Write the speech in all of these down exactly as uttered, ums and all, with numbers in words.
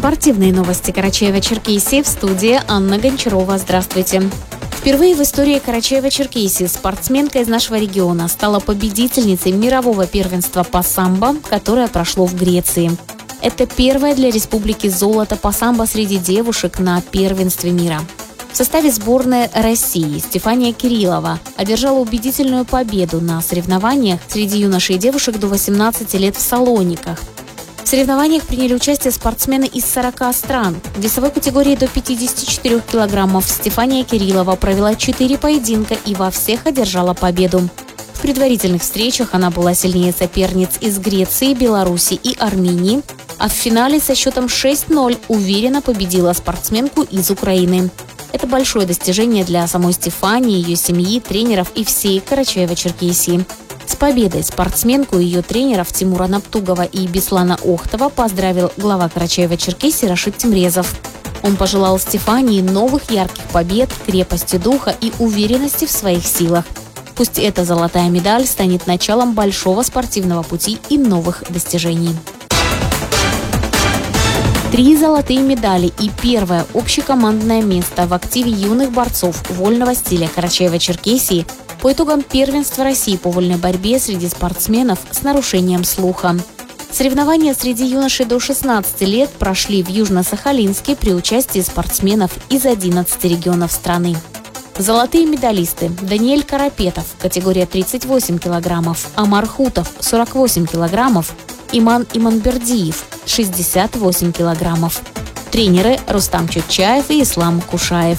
Спортивные новости Карачаева-Черкесии, в студии Анна Гончарова. Здравствуйте. Впервые в истории Карачаева-Черкесии спортсменка из нашего региона стала победительницей мирового первенства по самбо, которое прошло в Греции. Это первое для республики золото по самбо среди девушек на первенстве мира. В составе сборной России Стефания Кириллова одержала убедительную победу на соревнованиях среди юношей и девушек до восемнадцати лет в Салониках. В соревнованиях приняли участие спортсмены из сорока стран. В весовой категории до пятидесяти четырёх килограммов Стефания Кириллова провела четыре поединка и во всех одержала победу. В предварительных встречах она была сильнее соперниц из Греции, Беларуси и Армении, а в финале со счетом шесть ноль уверенно победила спортсменку из Украины. Это большое достижение для самой Стефании, ее семьи, тренеров и всей Карачаева-Черкесии. С победой спортсменку и ее тренеров Тимура Наптугова и Беслана Охтова поздравил глава Карачаева-Черкесии Рашид Тимрезов. Он пожелал Стефании новых ярких побед, крепости духа и уверенности в своих силах. Пусть эта золотая медаль станет началом большого спортивного пути и новых достижений. Три золотые медали и первое общекомандное место в активе юных борцов вольного стиля Карачаева-Черкесии по итогам первенства России по вольной борьбе среди спортсменов с нарушением слуха. Соревнования среди юношей до шестнадцати лет прошли в Южно-Сахалинске при участии спортсменов из одиннадцати регионов страны. Золотые медалисты: Даниэль Карапетов, категория тридцать восемь килограммов, Амар Хутов, сорок восемь килограммов, Иман Иманбердиев, шестьдесят восемь килограммов. Тренеры Рустам Чотчаев и Ислам Кушаев.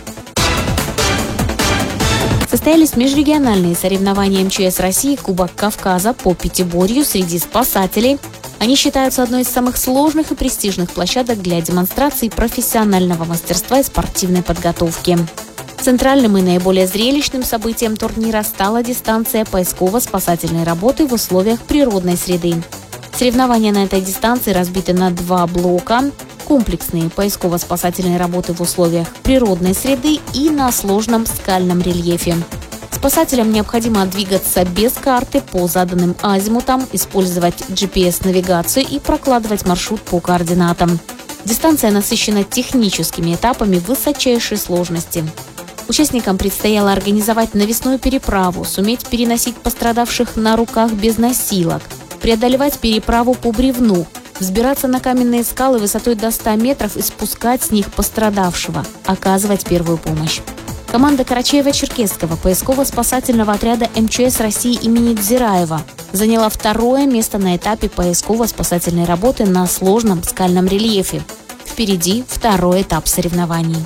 Состоялись межрегиональные соревнования эм че эс России Кубок Кавказа по пятиборью среди спасателей. Они считаются одной из самых сложных и престижных площадок для демонстрации профессионального мастерства и спортивной подготовки. Центральным и наиболее зрелищным событием турнира стала дистанция поисково-спасательной работы в условиях природной среды. Соревнования на этой дистанции разбиты на два блока: комплексные поисково-спасательные работы в условиях природной среды и на сложном скальном рельефе. Спасателям необходимо двигаться без карты по заданным азимутам, использовать джи пи эс-навигацию и прокладывать маршрут по координатам. Дистанция насыщена техническими этапами высочайшей сложности. Участникам предстояло организовать навесную переправу, суметь переносить пострадавших на руках без носилок, преодолевать переправу по бревну, взбираться на каменные скалы высотой до ста метров и спускать с них пострадавшего, оказывать первую помощь. Команда Карачаева-Черкесского поисково-спасательного отряда эм че эс России имени Дзираева заняла второе место на этапе поисково-спасательной работы на сложном скальном рельефе. Впереди второй этап соревнований.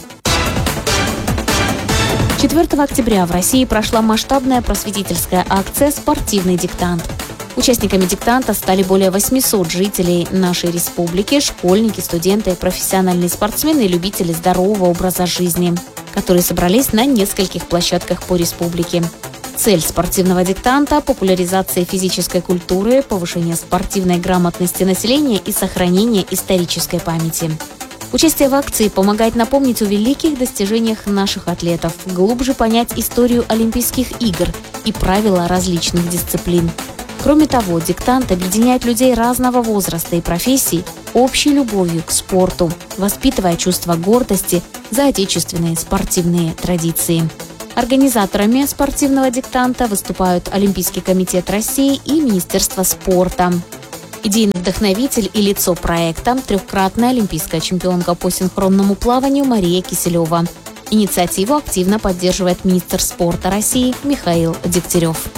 четвёртого октября в России прошла масштабная просветительская акция «Спортивный диктант». Участниками диктанта стали более восьмисот жителей нашей республики, школьники, студенты, профессиональные спортсмены и любители здорового образа жизни, которые собрались на нескольких площадках по республике. Цель спортивного диктанта – популяризация физической культуры, повышение спортивной грамотности населения и сохранение исторической памяти. Участие в акции помогает напомнить о великих достижениях наших атлетов, глубже понять историю Олимпийских игр и правила различных дисциплин. Кроме того, диктант объединяет людей разного возраста и профессий общей любовью к спорту, воспитывая чувство гордости за отечественные спортивные традиции. Организаторами спортивного диктанта выступают Олимпийский комитет России и Министерство спорта. Идейный вдохновитель и лицо проекта – трехкратная олимпийская чемпионка по синхронному плаванию Мария Киселева. Инициативу активно поддерживает министр спорта России Михаил Дегтярев.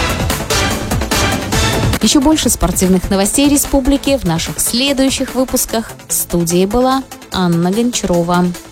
Еще больше спортивных новостей республики в наших следующих выпусках. В студии была Анна Гончарова.